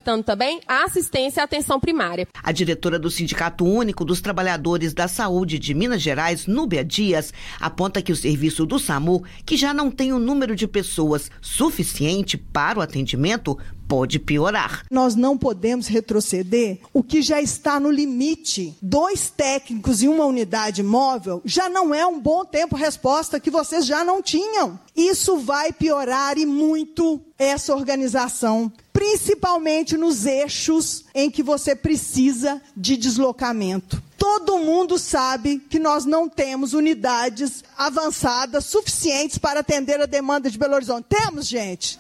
afetando também a assistência e a atenção primária. A diretora do Sindicato Único dos Trabalhadores da Saúde de Minas Gerais, Núbia Dias, aponta que o serviço do SAMU, que já não tem um número de pessoas suficiente para o atendimento, pode piorar. Nós não podemos retroceder. O que já está no limite, 2 técnicos em uma unidade móvel, já não é um bom tempo-resposta que vocês já não tinham. Isso vai piorar e muito essa organização, principalmente nos eixos em que você precisa de deslocamento. Todo mundo sabe que nós não temos unidades avançadas suficientes para atender a demanda de Belo Horizonte. Temos, gente?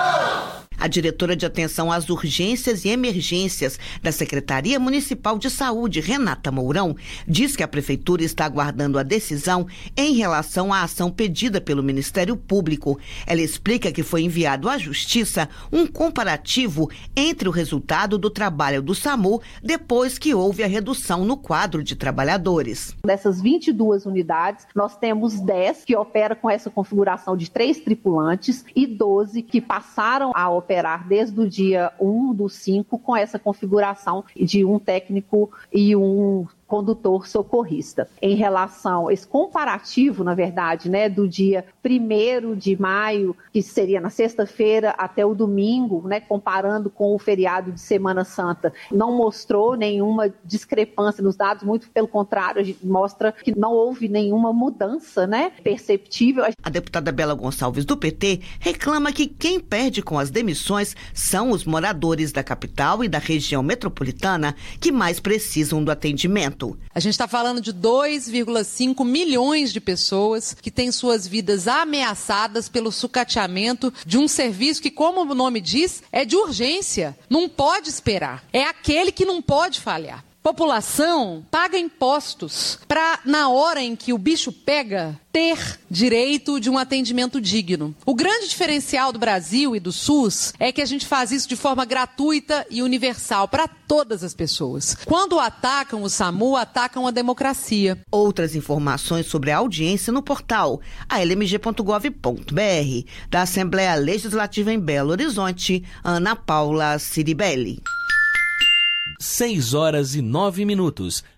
A diretora de atenção às urgências e emergências da Secretaria Municipal de Saúde, Renata Mourão, diz que a Prefeitura está aguardando a decisão em relação à ação pedida pelo Ministério Público. Ela explica que foi enviado à Justiça um comparativo entre o resultado do trabalho do SAMU depois que houve a redução no quadro de trabalhadores. Dessas 22 unidades, nós temos 10 que operam com essa configuração de 3 tripulantes e 12 que passaram a operar desde o dia 1/5 com essa configuração de um técnico e um condutor socorrista. Em relação a esse comparativo, na verdade, do dia 1º de maio, que seria na sexta-feira, até o domingo, comparando com o feriado de Semana Santa, não mostrou nenhuma discrepância nos dados, muito pelo contrário, a gente mostra que não houve nenhuma mudança, perceptível. A deputada Bela Gonçalves, do PT, reclama que quem perde com as demissões são os moradores da capital e da região metropolitana que mais precisam do atendimento. A gente está falando de 2,5 milhões de pessoas que têm suas vidas ameaçadas pelo sucateamento de um serviço que, como o nome diz, é de urgência. Não pode esperar. É aquele que não pode falhar. População paga impostos para, na hora em que o bicho pega, ter direito de um atendimento digno. O grande diferencial do Brasil e do SUS é que a gente faz isso de forma gratuita e universal para todas as pessoas. Quando atacam o SAMU, atacam a democracia. Outras informações sobre a audiência no portal almg.gov.br. Da Assembleia Legislativa em Belo Horizonte, Ana Paula Ciribelli. 6 horas e 9 minutos.